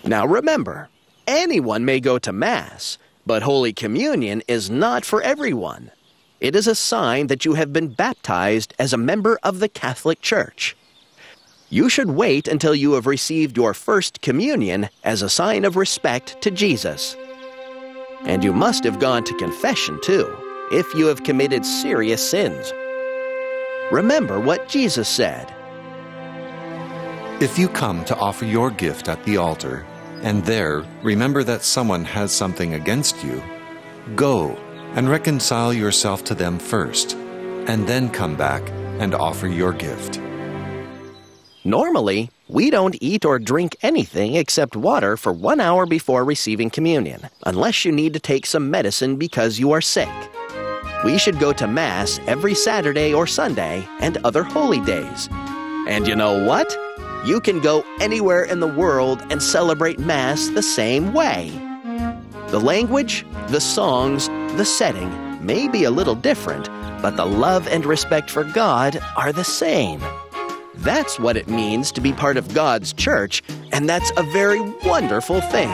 Now remember, anyone may go to Mass, but Holy Communion is not for everyone. It is a sign that you have been baptized as a member of the Catholic Church. You should wait until you have received your first communion as a sign of respect to Jesus. And you must have gone to confession too, if you have committed serious sins. Remember what Jesus said. If you come to offer your gift at the altar, and there remember that someone has something against you, go and reconcile yourself to them first, and then come back and offer your gift. Normally, we don't eat or drink anything except water for 1 hour before receiving communion, unless you need to take some medicine because you are sick. We should go to Mass every Saturday or Sunday and other holy days. And you know what? You can go anywhere in the world and celebrate Mass the same way. The language, the songs, the setting may be a little different, but the love and respect for God are the same. That's what it means to be part of God's church, and that's a very wonderful thing.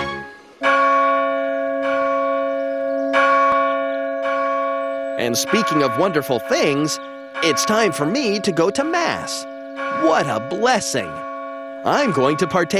And speaking of wonderful things, it's time for me to go to Mass. What a blessing! I'm going to partake